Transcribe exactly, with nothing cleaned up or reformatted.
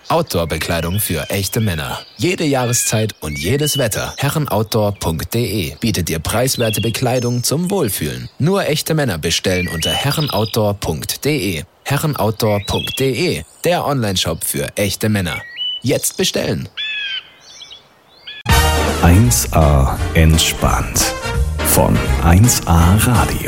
Outdoor-Bekleidung für echte Männer. Jede Jahreszeit und jedes Wetter. herrenoutdoor punkt de bietet dir preiswerte Bekleidung zum Wohlfühlen. Nur echte Männer bestellen unter herrenoutdoor punkt de. herrenoutdoor punkt de, der Onlineshop für echte Männer. Jetzt bestellen. eins A entspannt von eins A Radio.